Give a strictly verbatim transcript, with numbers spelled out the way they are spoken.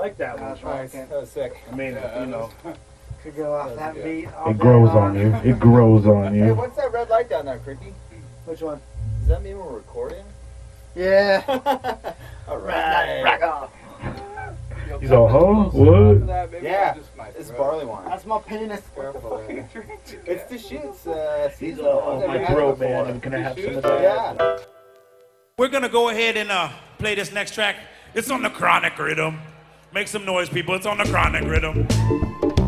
like that one. That's right. That was sick. I mean, Yeah, you know. Could go off that good. beat all It day grows long. on you. It grows on Hey, you. what's that red light down there, Cricky? Which one? Does that mean we're recording? Yeah. All right. Rock off. He's all, huh? What? Yeah, it's barley wine. That's my penis. Careful. man. It's the shoots. Uh, He's season. all, I've my never had throat, it before. man. Can I have some of that? Yeah. We're gonna go ahead and uh, play this next track. It's on the Chronic rhythm. Make some noise, people. It's on the Chronic rhythm.